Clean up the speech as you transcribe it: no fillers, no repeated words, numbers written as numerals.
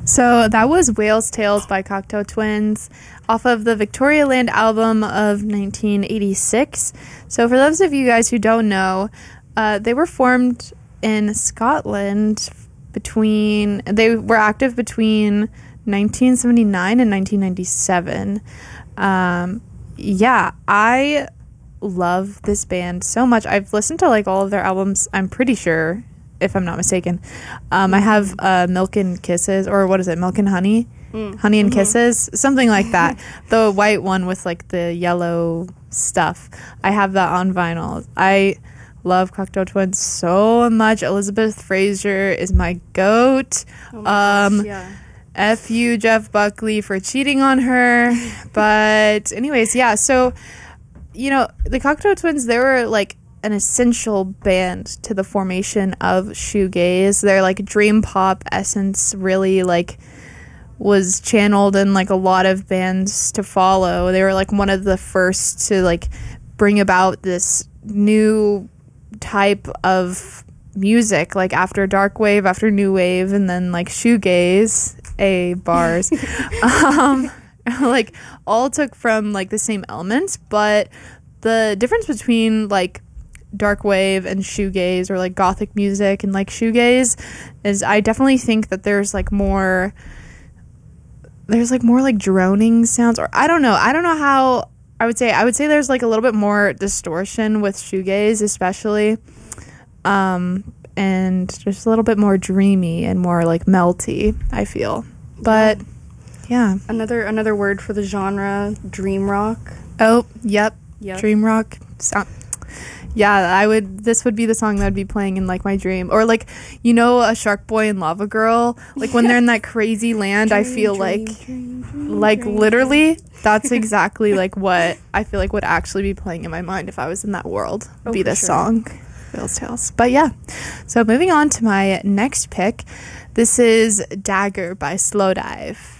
So that was Whale's Tales by Cocteau Twins off of the Victorialand album of 1986. So for those of you guys who don't know, they were formed in Scotland they were active between 1979 and 1997. Yeah, I love this band so much. I've listened to like all of their albums, I'm pretty sure, if I'm not mistaken. I have Milk and Kisses, or what is it, Milk and Honey? Honey and Kisses, something like that. The white one with like the yellow stuff. I have that on vinyl. I love Cocteau Twins so much. Elizabeth Fraser is my goat. Oh my gosh, yeah. F you, Jeff Buckley, for cheating on her. But anyways, yeah, so, you know, the Cocteau Twins, they were like an essential band to the formation of shoegaze. Their like dream pop essence really like was channeled in like a lot of bands to follow. They were like one of the first to like bring about this new type of music, like after dark wave, after new wave, and then like shoegaze, bars. Like all took from like the same elements, but the difference between like dark wave and shoegaze, or like gothic music and like shoegaze, is I definitely think that there's more like droning sounds, or I don't know how I would say there's like a little bit more distortion with shoegaze especially, and just a little bit more dreamy and more like melty, I feel. But yeah, another word for the genre, dream rock. Oh, yep. Dream rock sound. Yeah, this would be the song that would be playing in like my dream, or like, you know, a Shark Boy and Lava Girl, like when they're in that crazy land. I feel like literally that's exactly like what I feel like would actually be playing in my mind if I was in that world. Would be this song, Whale's Tales. But yeah, so moving on to my next pick, this is Dagger by Slowdive.